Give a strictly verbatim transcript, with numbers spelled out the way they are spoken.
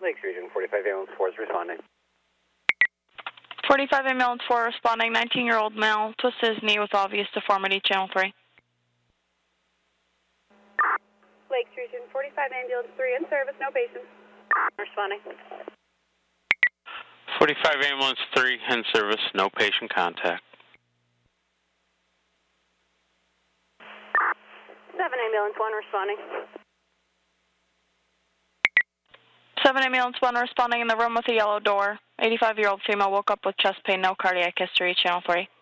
Lakes Region, forty-five ambulance four is responding. forty-five ambulance four responding, nineteen-year-old male, twisted his knee with obvious deformity, channel three. Lakes Region, forty-five ambulance three in service, no patients. Responding. forty-five ambulance three in service, no patient contact. seven ambulance one responding. seven ambulance one responding in the room with a yellow door. eighty-five-year-old female woke up with chest pain, no cardiac history, channel three.